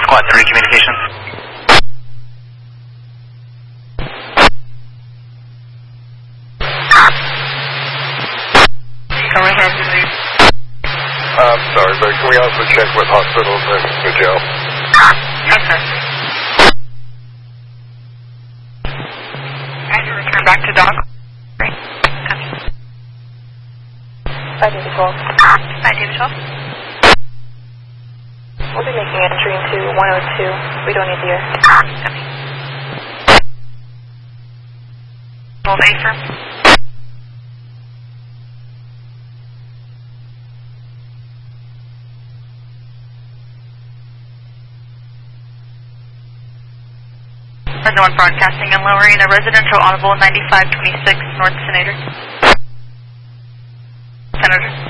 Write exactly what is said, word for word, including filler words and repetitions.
Squad three communications. Go ahead. I'm sorry, but can we also check with hospitals and the jail? Okay. I have to return back to dock. Great. Copy. five David twelve. five David twelve. We'll be making entry into one oh two. We don't need the air. Copy. Hold A firm. Resident one broadcasting and lowering a residential audible ninety-five twenty-six North Senator. Senator.